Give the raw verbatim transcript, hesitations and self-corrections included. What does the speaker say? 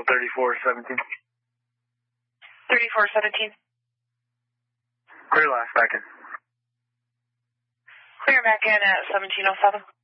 thirty-four seventeen. thirty-four seventeen. Clear last back in. Clear back in at seventeen oh seven.